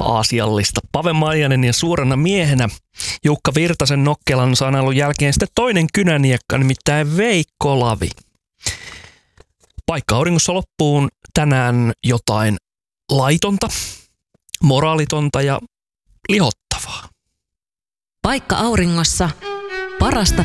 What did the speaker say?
asiallista. Pave Maijanen ja suorana miehenä Jukka Virtasen nokkelan sanailun jälkeen sitten toinen kynäniekka, nimittäin Veikko Lavi. Paikka auringossa loppuun tänään jotain laitonta, moraalitonta ja lihottavaa. Paikka auringossa, parasta